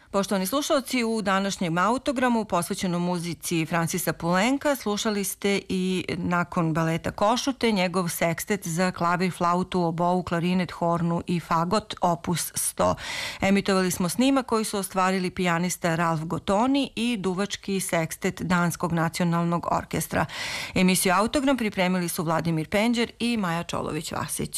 Poštovani slušalci, u današnjem autogramu posvećenom muzici Francisa Poulenca slušali ste i nakon baleta Košute njegov sekstet za klavir, flautu, obou, klarinet, hornu i fagot opus 100. Emitovali smo snimak koji su ostvarili pijanista Ralf Gotoni i duvački sekstet Danskog nacionalnog orkestra. Emisiju Autogram pripremili su Vladimir Penđer i Maja Čolović-Vasić.